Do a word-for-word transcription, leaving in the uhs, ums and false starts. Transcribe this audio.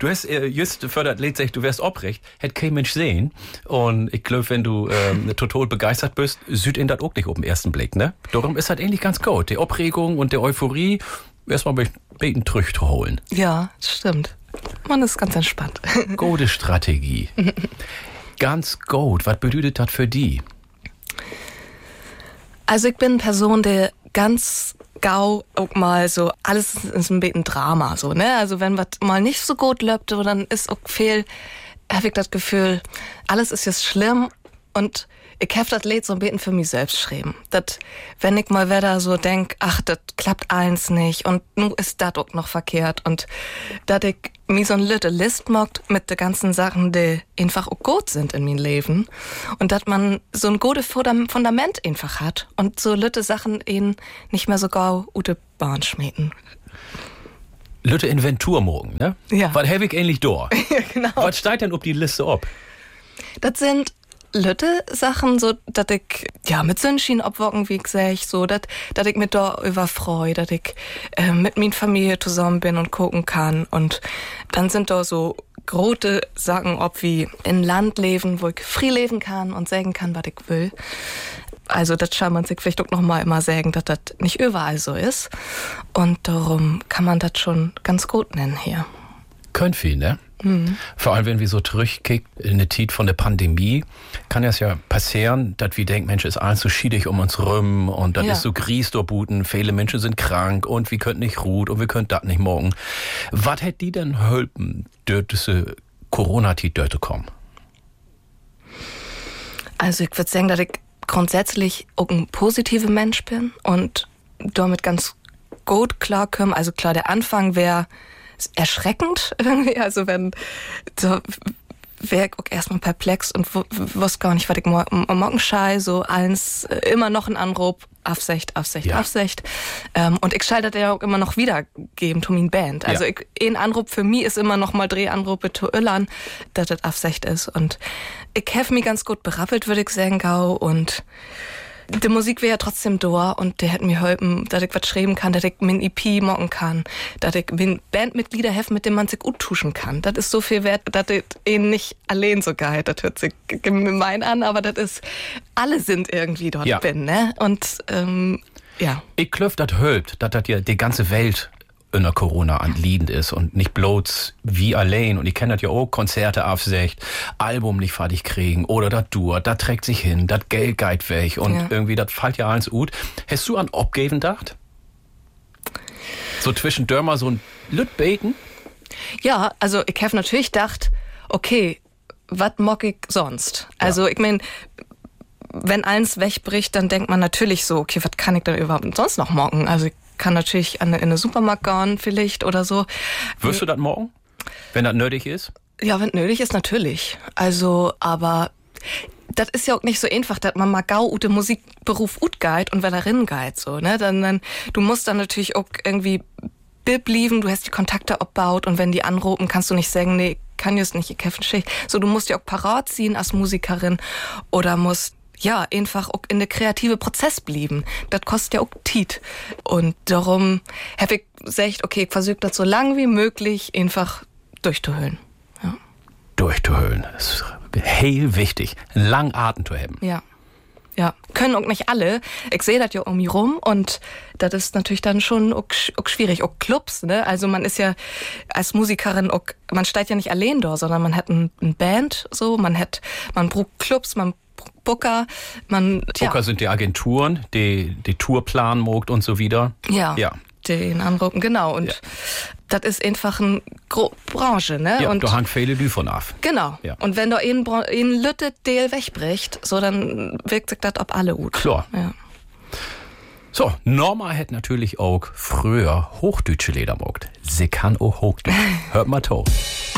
Du hast äh, just für das Lied gesagt, du wärst obrecht, hätte kein Mensch sehen. Und ich glaube, wenn du ähm, total begeistert bist, sieht ihn das auch nicht auf den ersten Blick, ne? Darum ist das eigentlich ganz gut. Die Aufregung und die Euphorie, erstmal ein bisschen Trüch zu holen. Ja, das stimmt. Man ist ganz entspannt. Gute Strategie. Ganz gut. Was bedeutet das für die? Also ich bin eine Person, die ganz gau auch mal so, alles ist ein bisschen Drama, so, ne? Also wenn was mal nicht so gut läuft, dann ist auch viel, habe ich das Gefühl, alles ist jetzt schlimm und ich habe das Lied so ein bisschen für mich selbst geschrieben. Dat, wenn ich mal wieder so denk, ach, das klappt eins nicht und nun ist das auch noch verkehrt und dass ich mir so ein Lütte List mockt mit den ganzen Sachen, die einfach auch gut sind in meinem Leben und dass man so ein gutes Fundament einfach hat und so Lütte Sachen ihn nicht mehr so gau ute Bahn schmieden. Lütte Inventur morgen, ne? Ja. Was habe ich ähnlich da? Ja, genau. Was steht denn auf die Liste ab? Das sind Lütte Sachen, so, dass ich, ja, mit Sünschien obwocken, wie ich sag, so, dass ich mich da überfreue, dass ich äh, mit meiner Familie zusammen bin und gucken kann. Und dann sind da so große Sachen, ob wie in Land leben, wo ich frei leben kann und sagen kann, was ich will. Also, das kann man sich vielleicht auch noch mal immer sagen, dass das nicht überall so ist. Und darum kann man das schon ganz gut nennen hier. Könnt viel, ne? Mhm. Vor allem, wenn wir so zurückkicken in eine Zeit von der Pandemie, kann es ja passieren, dass wir denken, Mensch, ist alles so schiedig um uns rum und das ja. ist so Gries buten, viele Menschen sind krank und wir können nicht ruhen und wir können das nicht morgen. Was hätte die denn helfen, durch diese Corona-Zeit durchzukommen? Also ich würde sagen, dass ich grundsätzlich auch ein positiver Mensch bin und damit ganz gut klarkomme. Also klar, der Anfang wäre erschreckend irgendwie, also wenn so wäre ich auch erstmal perplex und wusste gar nicht, was ich morgen, morgen schei, so eins, immer noch ein Anruf, Aufsicht, Aufsicht, ja. Aufsicht. Ähm, und ich schalte das ja auch immer noch wiedergeben zu meiner Band. Also ja. ich, ein Anruf für mich ist immer noch mal Drehanrufe zu Öllern, dass das Aufsicht ist. Und ich habe mich ganz gut berappelt, würde ich sagen, Gau. Und die Musik wäre ja trotzdem da und der hätte mir helfen, dass ich was schreiben kann, dass ich min E P mocken kann, dass ich min Bandmitglieder helfen, mit denen man sich gut tuschen kann. Das ist so viel wert, dass ich ihn nicht allein so geil, das hört sich gemein an, aber das ist, alle sind irgendwie dort ja. bin, ne? Und, ähm, ja. Ich glaube, das hilft, dass das ja die ganze Welt in der Corona anliegend ist und nicht bloß wie allein. Und ich kenne das ja auch, Konzerte aufsicht, Album nicht fertig kriegen oder das dauert, das trägt sich hin, das Geld geht weg und ja. irgendwie, das fällt ja alles gut. Hast du an Abgeben gedacht? So zwischen Dörmer so ein Lüt beten? Ja, also ich habe natürlich gedacht, okay, was mock ich sonst? Ja. Also ich meine, wenn eins wegbricht, dann denkt man natürlich so, okay, was kann ich denn überhaupt sonst noch mocken? Also ich kann natürlich in eine Supermarkt gehen vielleicht oder so. Wirst du das morgen, wenn das nötig ist? Ja, wenn nötig ist, natürlich. Also, aber das ist ja auch nicht so einfach, dass man mal gau ute Musikberuf ut geht und wenn er rin geht, so, ne? Dann, dann, du musst dann natürlich auch irgendwie blieben, du hast die Kontakte abbaut und wenn die anrufen, kannst du nicht sagen, nee, kann jetzt nicht, ich helfe nicht. So, du musst ja auch parat ziehen als Musikerin oder musst ja, einfach auch in der kreative Prozess blieben. Das kostet ja auch Zeit. Und darum habe ich gesagt, okay, ich versuche das so lang wie möglich einfach durchzuhöhlen. Ja. Durchzuhöhlen. Das ist heel wichtig. Lang Atem zu haben. Ja. Ja. Können auch nicht alle. Ich sehe das ja um mich rum und das ist natürlich dann schon auch, auch schwierig. Auch Clubs, ne? Also man ist ja als Musikerin auch, man steigt ja nicht allein da, sondern man hat ein, ein Band, so, man hat, man braucht Clubs, man Booker, man, Booker ja. sind die Agenturen, die die Tourplan mogt und so wieder. Ja, ja. den anrufen, genau. Und ja. das ist einfach eine Gro- Branche, ne? Ja, und da hängt viele Lü von ab. Genau. Ja. Und wenn da ein, ein Lütte Deal wegbricht, so dann wirkt sich das ab alle gut. Klar. Ja. So, Norma hätte natürlich auch früher Hochdeutsche Leder mogt. Sie kann auch Hochdeutsch. Hört mal to.